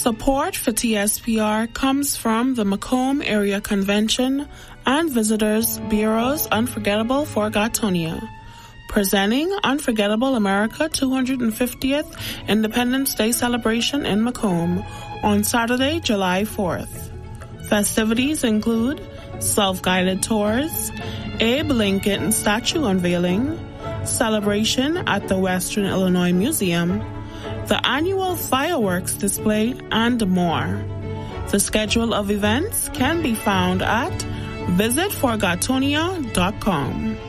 Support for TSPR comes from the Macomb Area Convention and Visitors Bureau's Unforgettable for Gatonia, presenting Unforgettable America 250th Independence Day celebration in Macomb on Saturday, July 4th. Festivities include self-guided tours, Abe Lincoln statue unveiling, celebration at the Western Illinois Museum, the annual fireworks display, and more. The schedule of events can be found at visitforgatonia.com.